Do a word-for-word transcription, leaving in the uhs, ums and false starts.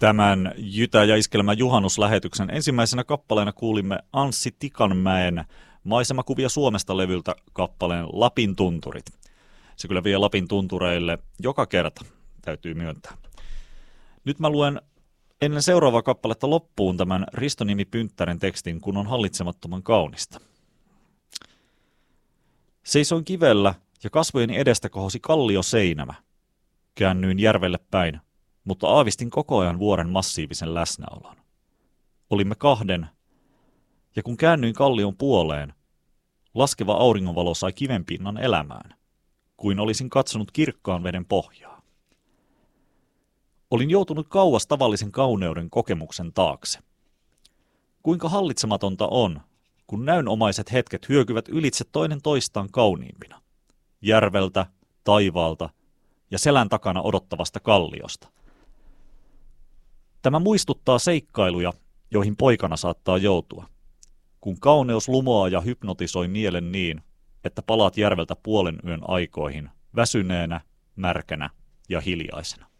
Tämän Jytä ja Iskelmä juhannuslähetyksen ensimmäisenä kappaleena kuulimme Anssi Tikanmäen Maisemakuvia Suomesta-levyltä kappaleen Lapin tunturit. Se kyllä vie Lapin tuntureille joka kerta, täytyy myöntää. Nyt mä luen ennen seuraavaa kappaletta loppuun tämän Risto Nimi Pynttären tekstin, kun on hallitsemattoman kaunista. Seisoin kivellä ja kasvojeni edestä kohosi kallio seinämä. Käännyin järvelle päin, mutta aavistin koko ajan vuoren massiivisen läsnäolon. Olimme kahden, ja kun käännyin kallion puoleen, laskeva auringonvalo sai kivenpinnan elämään, kuin olisin katsonut kirkkaan veden pohjaa. Olin joutunut kauas tavallisen kauneuden kokemuksen taakse. Kuinka hallitsematonta on, kun näynomaiset hetket hyökyvät ylitse toinen toistaan kauniimpina. Järveltä, taivaalta ja selän takana odottavasta kalliosta. Tämä muistuttaa seikkailuja, joihin poikana saattaa joutua. Kun kauneus lumoaa ja hypnotisoi mielen niin, että palaat järveltä puolen yön aikoihin, väsyneenä, märkänä ja hiljaisena.